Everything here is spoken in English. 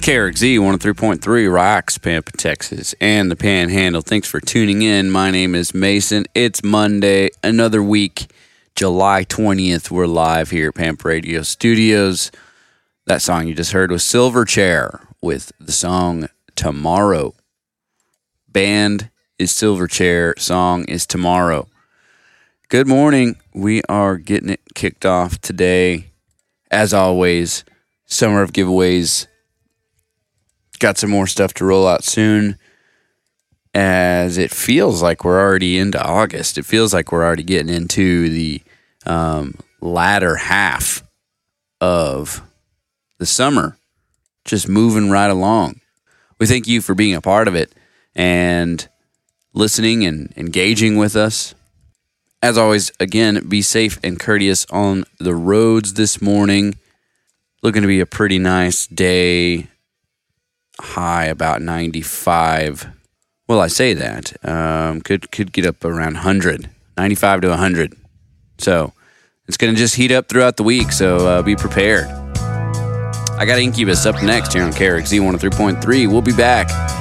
KRXZ 103.3 rocks Pampa, Texas, and the Panhandle. Thanks for tuning in. My name is Mason. It's Monday, another week, July 20th. We're live here at Pampa Radio Studios. That song you just heard was Silverchair with the song Tomorrow. Band is Silverchair, song is Tomorrow. Good morning. We are getting it kicked off today. As always, summer of giveaways. Got some more stuff to roll out soon, as it feels like we're already into August. It feels like we're already getting into the latter half of the summer, just moving right along. We thank you for being a part of it and listening and engaging with us. As always, again, be safe and courteous on the roads this morning. Looking to be a pretty nice day. High about 95. Well, I say that. Could get up around 100. 95 to 100. So it's going to just heat up throughout the week, so be prepared. I got Incubus up next here on KRXZ 103.3. We'll be back.